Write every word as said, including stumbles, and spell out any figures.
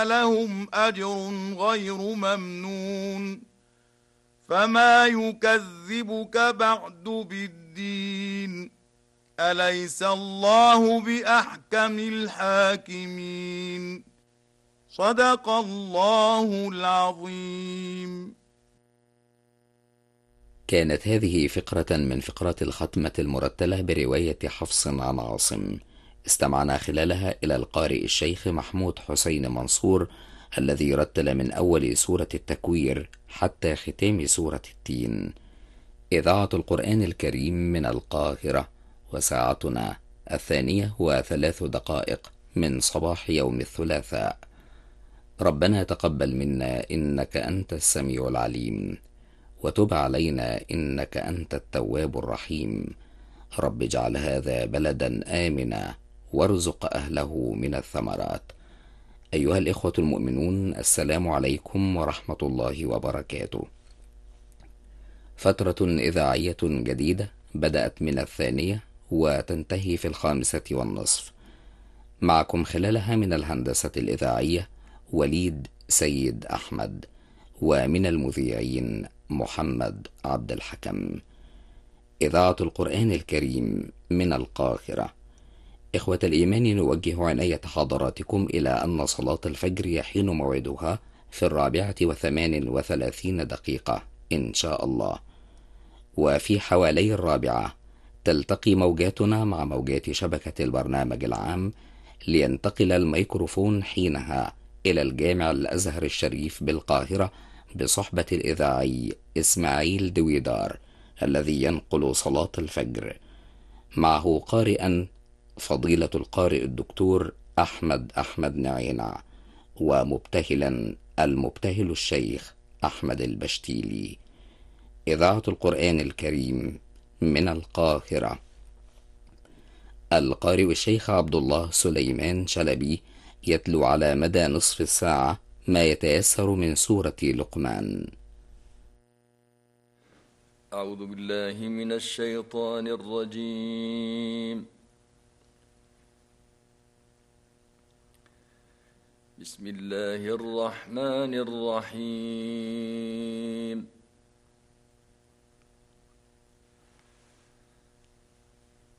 لهم أجر غير ممنون فما يكذبك بعد بالدين أليس الله بأحكم الحاكمين صدق الله العظيم. كانت هذه فقرة من فقرات الختمة المرتلة برواية حفص عن عاصم، استمعنا خلالها إلى القارئ الشيخ محمود حسين منصور الذي رتل من أول سورة التكوير حتى ختام سورة التين. إذاعة القرآن الكريم من القاهرة، وساعتنا الثانية وثلاث دقائق من صباح يوم الثلاثاء. ربنا تقبل منا إنك أنت السميع العليم، وتب علينا إنك أنت التواب الرحيم. رب اجعل هذا بلدا آمنا وارزق أهله من الثمرات. أيها الإخوة المؤمنون، السلام عليكم ورحمة الله وبركاته. فترة إذاعية جديدة بدأت من الثانية وتنتهي في الخامسة والنصف. معكم خلالها من الهندسة الإذاعية وليد سيد أحمد، ومن المذيعين محمد عبد الحكم. إذاعة القرآن الكريم من القاهرة. إخوة الإيمان، نوجه عناية حضراتكم إلى أن صلاة الفجر يحين موعدها في الرابعة وثمان وثلاثين دقيقة إن شاء الله، وفي حوالي الرابعة تلتقي موجاتنا مع موجات شبكة البرنامج العام، لينتقل الميكروفون حينها إلى الجامع الأزهر الشريف بالقاهرة بصحبة الإذاعي إسماعيل دويدار الذي ينقل صلاة الفجر، معه قارئا فضيلة القارئ الدكتور أحمد أحمد نعينع، ومبتهلا المبتهل الشيخ أحمد البشتيلي. إذاعة القرآن الكريم من القاهرة. القارئ الشيخ عبد الله سليمان شلبي يتلو على مدى نصف الساعة ما يتيسر من سورة لقمان. أعوذ بالله من الشيطان الرجيم. بسم الله الرحمن الرحيم.